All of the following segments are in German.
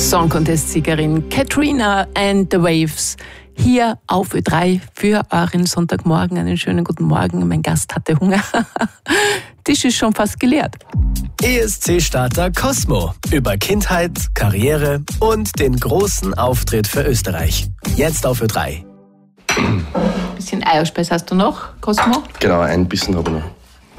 Song Contest-Siegerin Katrina and the Waves hier auf Ö3 für euren Sonntagmorgen. Einen schönen guten Morgen. Mein Gast hatte Hunger. Tisch ist schon fast geleert. ESC-Starter Cosmo über Kindheit, Karriere und den großen Auftritt für Österreich. Jetzt auf Ö3. Bisschen Eierspeis hast du noch, Cosmo? Genau, ein bisschen habe ich noch.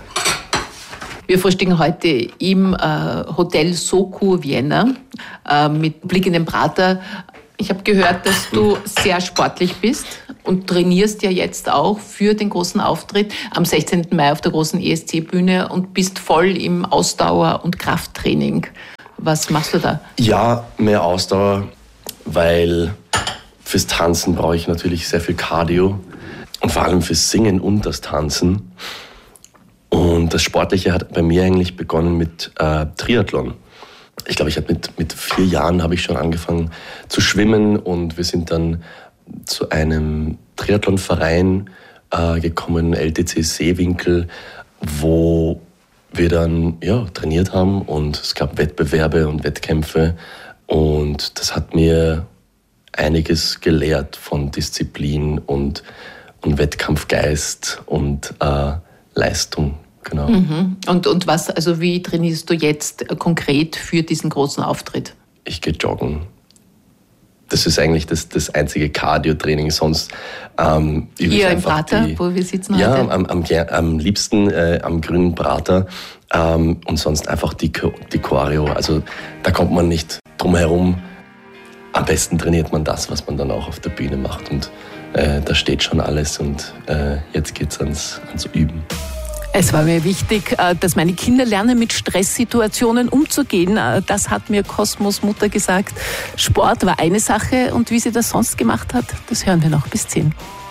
Wir frühstücken heute im Hotel Soku Vienna mit Blick in den Prater. Ich habe gehört, dass du sehr sportlich bist und trainierst ja jetzt auch für den großen Auftritt am 16. Mai auf der großen ESC-Bühne und bist voll im Ausdauer- und Krafttraining. Was machst du da? Ja, mehr Ausdauer, weil fürs Tanzen brauche ich natürlich sehr viel Cardio und vor allem fürs Singen und das Tanzen. Und das Sportliche hat bei mir eigentlich begonnen mit Triathlon. Ich glaube, ich habe mit 4 Jahren habe ich schon angefangen zu schwimmen und wir sind dann zu einem Triathlonverein gekommen, LTC Seewinkel, wo wir dann trainiert haben und es gab Wettbewerbe und Wettkämpfe und das hat mir einiges gelehrt von Disziplin und Wettkampfgeist und Leistung. Genau. Mhm. Und was, also wie trainierst du jetzt konkret für diesen großen Auftritt? Ich gehe joggen. Das ist eigentlich das einzige Cardio-Training. Sonst hier im Prater, wo wir sitzen heute? Ja, am liebsten am grünen Prater und sonst einfach die Choreo. Also da kommt man nicht drum herum. Am besten trainiert man das, was man dann auch auf der Bühne macht. Und da steht schon alles und jetzt geht's ans Üben. Es war mir wichtig, dass meine Kinder lernen, mit Stresssituationen umzugehen. Das hat mir Cosmos Mutter gesagt. Sport war eine Sache und wie sie das sonst gemacht hat, das hören wir noch bis 10.